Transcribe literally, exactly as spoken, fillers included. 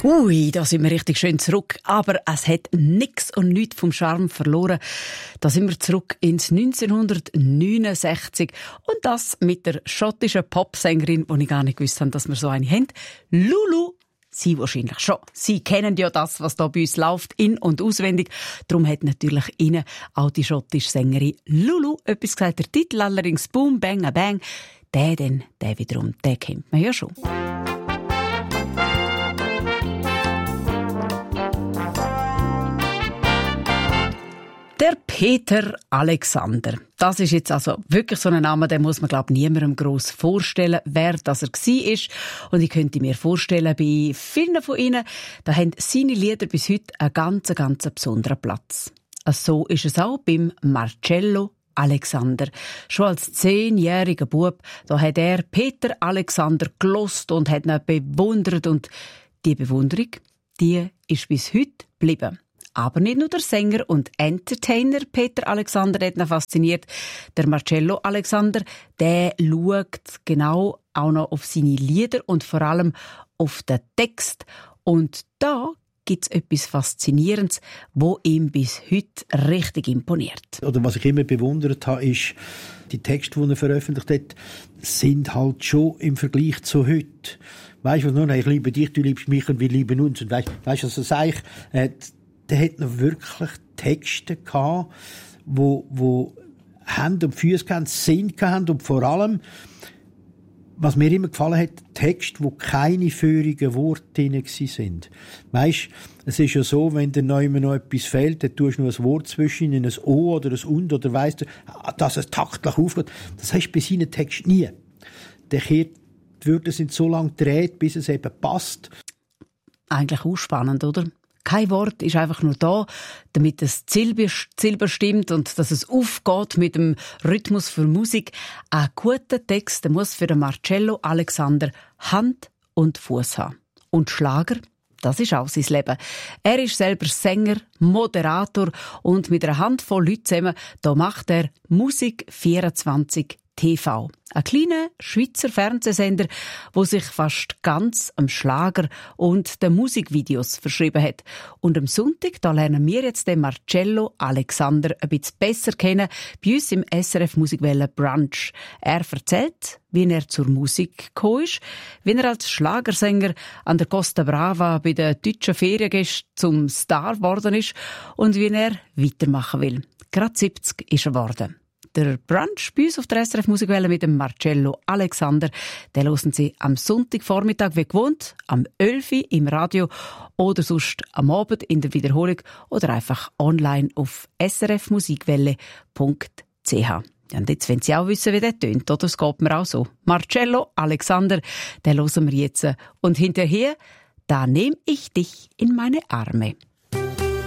Ui, da sind wir richtig schön zurück. Aber es hat nix und nichts vom Charme verloren. Da sind wir zurück ins neunzehnhundertneunundsechzig. Und das mit der schottischen Popsängerin, wo ich gar nicht gewusst habe, dass wir so eine haben. Lulu. Sie wahrscheinlich schon. Sie kennen ja das, was da bei uns läuft, in- und auswendig. Darum hat natürlich Ihnen auch die schottische Sängerin Lulu etwas gesagt. Der Titel allerdings Boom, Bang, a Bang. Der denn, der wiederum, den kennt man ja schon. Der Peter Alexander. Das ist jetzt also wirklich so ein Name, den muss man, glaube ich, niemandem gross vorstellen, wer das er war. Und ich könnte mir vorstellen, bei vielen von Ihnen, da haben seine Lieder bis heute einen ganz, ganz besonderen Platz. So ist es auch beim Marcello Alexander. Schon als zehnjähriger Bub, da hat er Peter Alexander gelost und hat ihn bewundert. Und die Bewunderung, die ist bis heute geblieben. Aber nicht nur der Sänger und Entertainer Peter Alexander hat ihn fasziniert. Der Marcello Alexander, der schaut genau auch noch auf seine Lieder und vor allem auf den Text. Und da gibt es etwas Faszinierendes, wo ihm bis heute richtig imponiert. Oder was ich immer bewundert habe, ist, die Texte, die er veröffentlicht hat, sind halt schon im Vergleich zu heute. Weißt du, was nur, ich liebe dich, du liebst mich und wir lieben uns. Und weißt du, was er sagt? Äh, der hat noch wirklich Texte gehabt, wo, wo Hände und Füße hatten, Sinn hatten und vor allem, was mir immer gefallen hat, Texte, wo keine führigen Worte drin sind. Weisst, es ist ja so, wenn dir noch immer noch etwas fehlt, dann tust du noch ein Wort zwischen ihnen, ein O oder ein Und, oder weisst du, dass es taktlich aufgeht. Das hast du bei seinen Texten nie. Der kehrt, die Wörter sind so lange gedreht, bis es eben passt. Eigentlich auch spannend, oder? Kein Wort ist einfach nur da, damit das Ziel bestimmt und dass es aufgeht mit dem Rhythmus für Musik. Ein guter Text, der muss für den Marcello Alexander Hand und Fuß haben. Und Schlager, das ist auch sein Leben. Er ist selber Sänger, Moderator und mit einer Handvoll Leuten zusammen, da macht er Musik vierundzwanzig T V. Ein kleiner Schweizer Fernsehsender, der sich fast ganz am Schlager und den Musikvideos verschrieben hat. Und am Sonntag, da lernen wir jetzt den Marcello Alexander ein bisschen besser kennen, bei uns im S R F Musikwelle Brunch. Er erzählt, wie er zur Musik gekommen ist, wie er als Schlagersänger an der Costa Brava bei den deutschen Feriengästen zum Star geworden ist und wie er weitermachen will. Gerade siebzig ist er geworden. Der Brunch bei uns auf der S R F Musikwelle mit dem Marcello Alexander, den hören Sie am Sonntagvormittag wie gewohnt, am elf Uhr im Radio oder sonst am Abend in der Wiederholung oder einfach online auf s r f musikwelle punkt c h. Und jetzt wollen Sie auch wissen, wie der tönt, oder? Es geht mir auch so. Marcello Alexander, den hören wir jetzt. Und hinterher, da nehm ich dich in meine Arme.